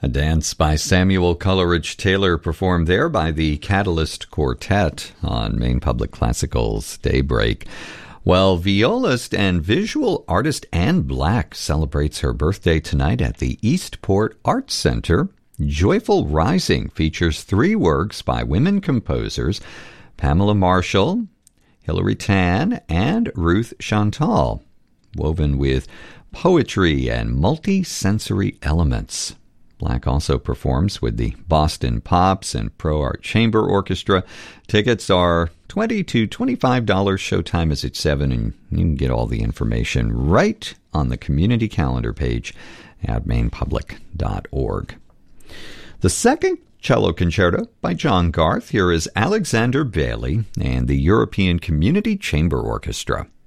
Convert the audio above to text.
A dance by Samuel Coleridge Taylor performed there by the Catalyst Quartet on Maine Public Classical's Daybreak. Well, violist and visual artist Anne Black celebrates her birthday tonight at the Eastport Arts Center. Joyful Rising features 3 works by women composers, Pamela Marshall, Hilary Tan, and Ruth Chantal, woven with poetry and multi-sensory elements. Black also performs with the Boston Pops and Pro Art Chamber Orchestra. Tickets are $20 to $25. Showtime is at 7, and you can get all the information right on the community calendar page at mainepublic.org. The second cello concerto by John Garth. Here is Alexander Bailey and the European Community Chamber Orchestra.